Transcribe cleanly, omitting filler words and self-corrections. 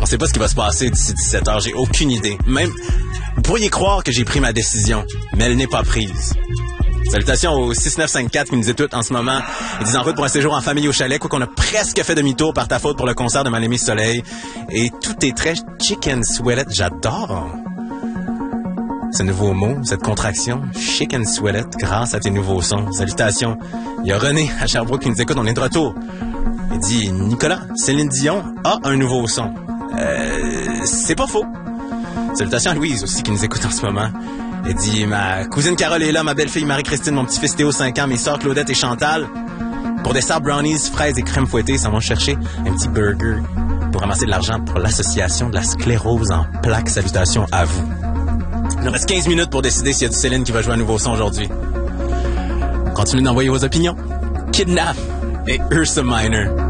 On sait pas ce qui va se passer d'ici 17h, j'ai aucune idée. Même, vous pourriez croire que j'ai pris ma décision, mais elle n'est pas prise. Salutations au 6954 qui nous écoutent en ce moment. Ils disent en route pour un séjour en famille au chalet, quoi qu'on a presque fait demi-tour par ta faute pour le concert de Mal-Aimé Soleil. Et tout est très chicken sweatet, j'adore. Ce nouveau mot, cette contraction, chicken sweatet, grâce à tes nouveaux sons. Salutations. Il y a René à Sherbrooke qui nous écoute, on est de retour. Il dit, Nicolas, Céline Dion a un nouveau son. C'est pas faux. Salutations à Louise aussi qui nous écoute en ce moment. Elle dit, ma cousine Carole est là, ma belle-fille Marie-Christine, mon petit-fils Théo, 5 ans, mes sœurs Claudette et Chantal. Pour dessert, brownies, fraises et crème fouettée, ça va chercher un petit burger pour ramasser de l'argent pour l'association de la sclérose en plaques. Salutations à vous. Il nous reste 15 minutes pour décider s'il y a du Céline qui va jouer un nouveau son aujourd'hui. Continuez d'envoyer vos opinions. Kidnap et Ursa Minor.